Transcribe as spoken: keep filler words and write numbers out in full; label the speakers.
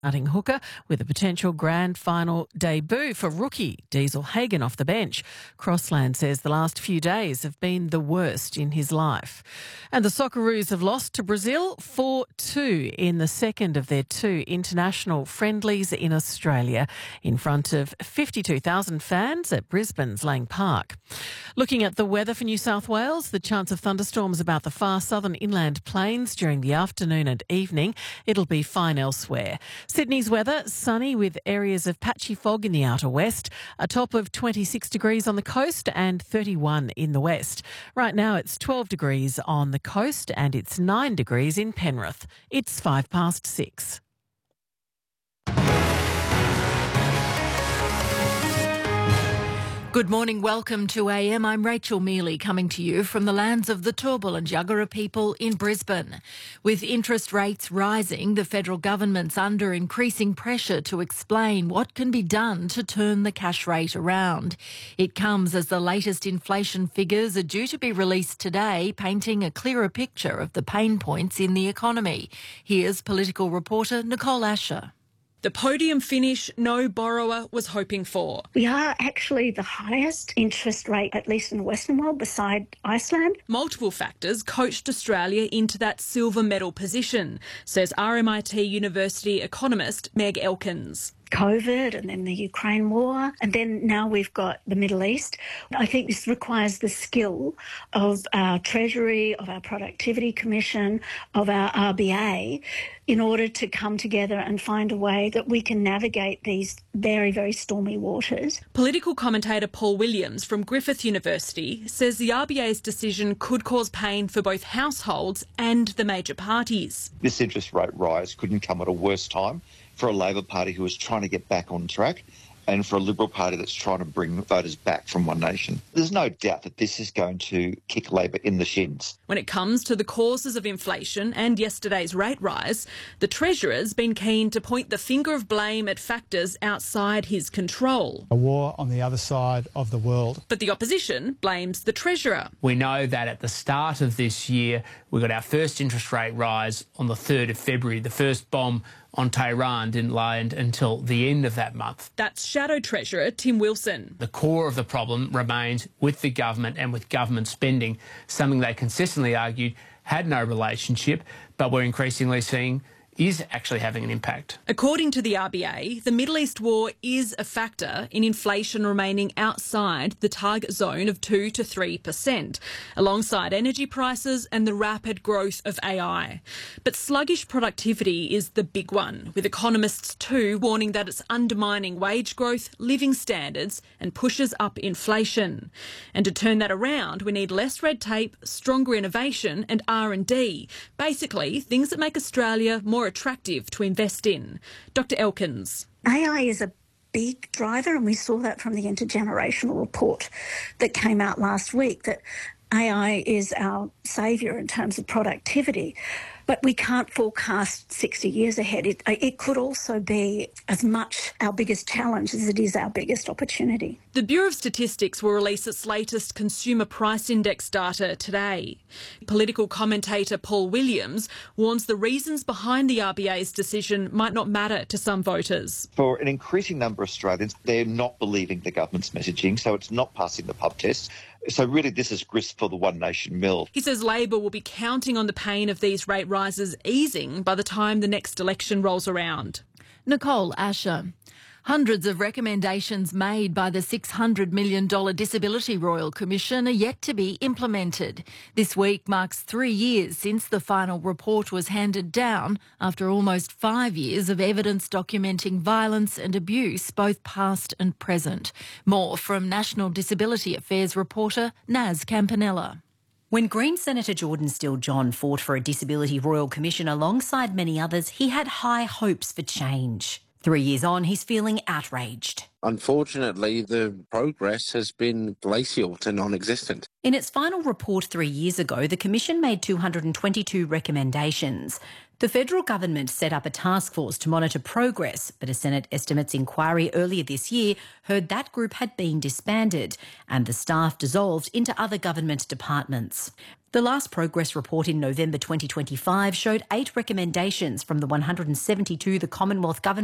Speaker 1: Starting hooker with a potential grand final debut for rookie Diesel Hagen off the bench. Crossland says the last few days have been the worst in his life. And the Socceroos have lost to Brazil four two in the second of their two international friendlies in Australia in front of fifty-two thousand fans at Brisbane's Lang Park. Looking at the weather for New South Wales, the chance of thunderstorms about the far southern inland plains during the afternoon and evening. It'll be fine elsewhere. Sydney's weather, sunny with areas of patchy fog in the outer west, a top of twenty-six degrees on the coast and thirty-one in the west. Right now it's twelve degrees on the coast and it's nine degrees in Penrith. It's five past six.
Speaker 2: Good morning, welcome to A M. I'm Rachel Mealy coming to you from the lands of the Turrbal and Yagara people in Brisbane. With interest rates rising, the federal government's under increasing pressure to explain what can be done to turn the cash rate around. It comes as the latest inflation figures are due to be released today, painting a clearer picture of the pain points in the economy. Here's political reporter Nicole Asher.
Speaker 3: The podium finish no borrower was hoping for.
Speaker 4: We are actually the highest interest rate, at least in the Western world, beside Iceland.
Speaker 3: Multiple factors coached Australia into that silver medal position, says R M I T University economist Meg Elkins.
Speaker 4: COVID and then the Ukraine war, and then now we've got the Middle East. I think this requires the skill of our Treasury, of our Productivity Commission, of our R B A in order to come together and find a way that we can navigate these very, very stormy waters.
Speaker 3: Political commentator Paul Williams from Griffith University says the R B A's decision could cause pain for both households and the major parties.
Speaker 5: This interest rate rise couldn't come at a worse time for a Labor Party who is trying to get back on track and for a Liberal Party that's trying to bring voters back from One Nation. There's no doubt that this is going to kick Labor in the shins.
Speaker 3: When it comes to the causes of inflation and yesterday's rate rise, the Treasurer's been keen to point the finger of blame at factors outside his control.
Speaker 6: A war on the other side of the world.
Speaker 3: But the opposition blames the Treasurer.
Speaker 7: We know that at the start of this year, we got our first interest rate rise on the third of February. The first bomb on Tehran didn't land until the end of that month.
Speaker 3: That's Shadow Treasurer Tim Wilson.
Speaker 7: The core of the problem remains with the government and with government spending, something they consistently argued had no relationship, but we're increasingly seeing is actually having an impact.
Speaker 3: According to the R B A, the Middle East war is a factor in inflation remaining outside the target zone of two to three percent, alongside energy prices and the rapid growth of A I. But sluggish productivity is the big one, with economists too warning that it's undermining wage growth, living standards and pushes up inflation. And to turn that around, we need less red tape, stronger innovation and R and D. Basically, things that make Australia more attractive to invest in. Doctor Elkins.
Speaker 4: A I is a big driver, and we saw that from the intergenerational report that came out last week, that A I is our saviour in terms of productivity. But we can't forecast sixty years ahead. It, it could also be as much our biggest challenge as it is our biggest opportunity.
Speaker 3: The Bureau of Statistics will release its latest Consumer Price Index data today. Political commentator Paul Williams warns the reasons behind the R B A's decision might not matter to some voters.
Speaker 5: For an increasing number of Australians, they're not believing the government's messaging, so it's not passing the pub test. So really this is grist for the One Nation mill.
Speaker 3: He says Labor will be counting on the pain of these rate rises easing by the time the next election rolls around.
Speaker 2: Nicole Asher. Hundreds of recommendations made by the six hundred million dollars Disability Royal Commission are yet to be implemented. This week marks three years since the final report was handed down after almost five years of evidence documenting violence and abuse, both past and present. More from National Disability Affairs reporter Naz Campanella.
Speaker 8: When Green Senator Jordan Steele-John fought for a Disability Royal Commission alongside many others, he had high hopes for change. Three years on, he's feeling outraged.
Speaker 9: Unfortunately, the progress has been glacial to non-existent.
Speaker 8: In its final report three years ago, the Commission made two hundred twenty-two recommendations. The federal government set up a task force to monitor progress, but a Senate estimates inquiry earlier this year heard that group had been disbanded and the staff dissolved into other government departments. The last progress report in November twenty twenty-five showed eight recommendations from the one hundred seventy-two the Commonwealth Government